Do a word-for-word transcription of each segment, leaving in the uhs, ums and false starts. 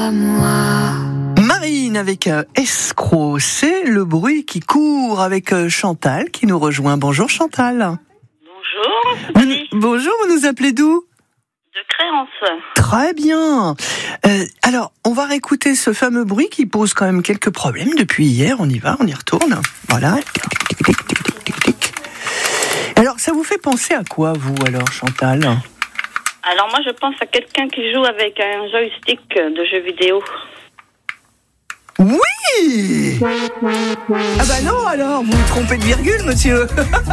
à moi. Marine avec euh, Escroc, c'est le bruit qui court avec euh, Chantal qui nous rejoint. Bonjour Chantal. Bonjour, Stéphanie. Vous- bonjour, vous nous appelez d'où ? De Créance. Très bien. Euh, alors, on va réécouter ce fameux bruit qui pose quand même quelques problèmes depuis hier. On y va, on y retourne. Voilà. Tic, tic, tic, tic, tic, tic. Alors, ça vous fait penser à quoi, vous, alors, Chantal ? Alors moi je pense à quelqu'un qui joue avec un joystick de jeu vidéo. Oui ! Ah bah non, alors, vous vous trompez de virgule, monsieur.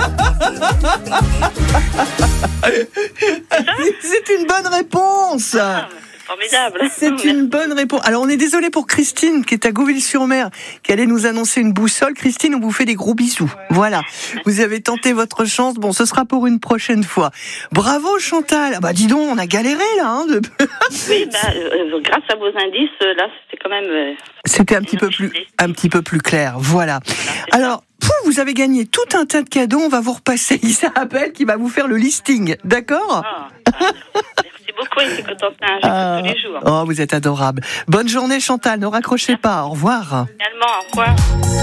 C'est une bonne réponse. Ah, c'est formidable. C'est une bonne réponse. Alors, on est désolé pour Christine, qui est à Gauville-sur-Mer, qui allait nous annoncer une boussole. Christine, on vous fait des gros bisous. Voilà. Vous avez tenté votre chance. Bon, ce sera pour une prochaine fois. Bravo, Chantal. Ah bah, dis donc, on a galéré, là. Hein, de... Oui, bah, euh, grâce à vos indices, euh, là, c'était quand même... euh, C'était un petit peu plus, un petit peu plus clair. Voilà. Alors, pouf, vous avez gagné tout un tas de cadeaux. On va vous repasser Isabelle qui va vous faire le listing. D'accord ? ah, ah, merci beaucoup, et c'est Cotentin, j'écoute Ah. tous les jours. Oh, vous êtes adorable. Bonne journée, Chantal. Ne raccrochez pas. Au revoir. Finalement, au revoir.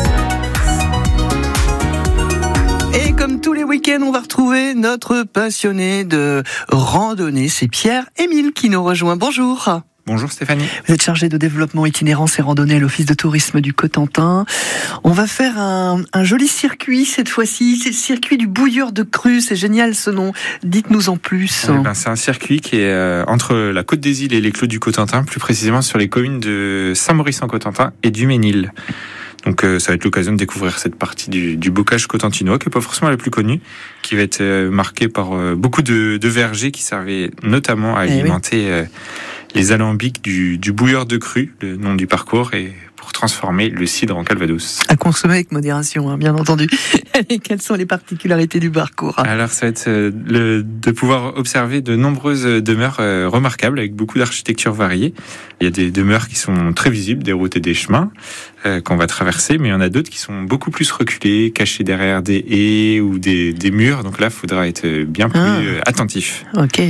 Et comme tous les week-ends, on va retrouver notre passionné de randonnée. C'est Pierre-Émile qui nous rejoint. Bonjour. Bonjour Stéphanie. Vous êtes chargé de développement itinérance et randonnée à l'Office de tourisme du Cotentin. On va faire un, un joli circuit cette fois-ci. C'est le circuit du bouilleur de cru. C'est génial ce nom. Dites-nous en plus. Eh ben, c'est un circuit qui est euh, entre la Côte des Îles et les Clos du Cotentin, plus précisément sur les communes de Saint-Maurice-en-Cotentin et du Ménil. Donc euh, ça va être l'occasion de découvrir cette partie du, du bocage cotentinois, qui n'est pas forcément la plus connue, qui va être euh, marquée par euh, beaucoup de, de vergers qui servaient notamment à Eh oui. alimenter euh, les alambics du, du bouilleur de cru, le nom du parcours, et pour transformer le cidre en calvados. À consommer avec modération, hein, bien entendu. Et quelles sont les particularités du parcours ? Alors ça va être euh, le, de pouvoir observer de nombreuses demeures euh, remarquables avec beaucoup d'architecture variée. Il y a des demeures qui sont très visibles, des routes et des chemins euh, qu'on va traverser, mais il y en a d'autres qui sont beaucoup plus reculées, cachées derrière des haies ou des, des murs. Donc là, il faudra être bien plus Ah. euh, attentif. Ok.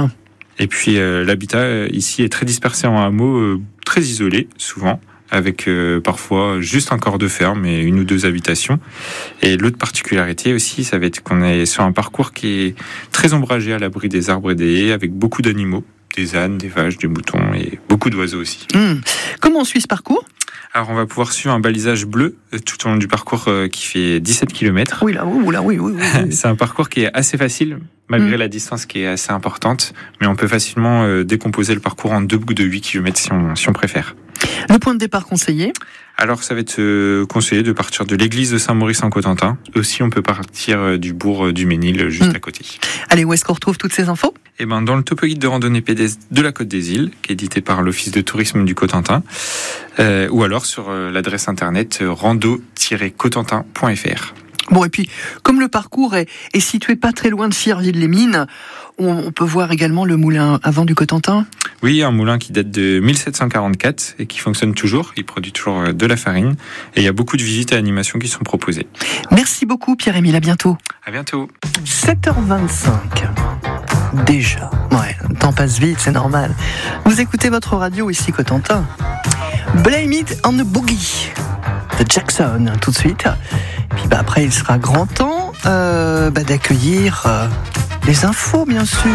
Et puis euh, l'habitat euh, ici est très dispersé en hameaux, euh, très isolés souvent, avec euh, parfois juste un corps de ferme et une ou deux habitations. Et l'autre particularité aussi, ça va être qu'on est sur un parcours qui est très ombragé à l'abri des arbres et des haies, avec beaucoup d'animaux, des ânes, des vaches, des moutons et beaucoup d'oiseaux aussi. Hum. Comment on suit ce parcours ? Alors on va pouvoir suivre un balisage bleu euh, tout au long du parcours euh, qui fait dix-sept kilomètres. Oui, là, oui, là, oui, oui, oui. C'est un parcours qui est assez facile, malgré Mm. la distance qui est assez importante, mais on peut facilement euh, décomposer le parcours en deux boucles de huit kilomètres si on, si on préfère. Le point de départ conseillé ? Alors ça va être euh, conseillé de partir de l'église de Saint-Maurice-en-Cotentin. Aussi on peut partir euh, du bourg euh, du Ménil, euh, juste Mm. à côté. Allez, où est-ce qu'on retrouve toutes ces infos ? Et ben dans le topo guide de randonnée pédestre de la Côte des Îles, qui est édité par l'Office de tourisme du Cotentin, euh, ou alors sur euh, l'adresse internet euh, rando tiret cotentin point f r. Bon, et puis, comme le parcours est, est situé pas très loin de Firville-les-Mines, on, on peut voir également le moulin à vent du Cotentin. Oui, un moulin qui date de mille sept cent quarante-quatre et qui fonctionne toujours. Il produit toujours euh, de la farine. Et il y a beaucoup de visites et animations qui sont proposées. Merci beaucoup, Pierre-Émile, à bientôt. À bientôt. sept heures vingt-cinq. Déjà. Ouais, le temps passe vite, c'est normal. Vous écoutez votre radio ici, Cotentin. Blame it on the boogie de Jackson, tout de suite. Et puis bah, après, il sera grand temps euh, bah, d'accueillir euh, les infos, bien sûr.